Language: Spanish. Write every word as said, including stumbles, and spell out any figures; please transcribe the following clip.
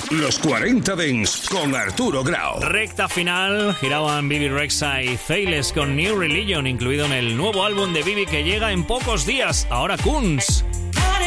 Los cuarenta Dance con Arturo Grau. Recta final, giraban Bibi Rexha y Feyles con New Religion, incluido en el nuevo álbum de Bibi que llega en pocos días. Ahora Kunz.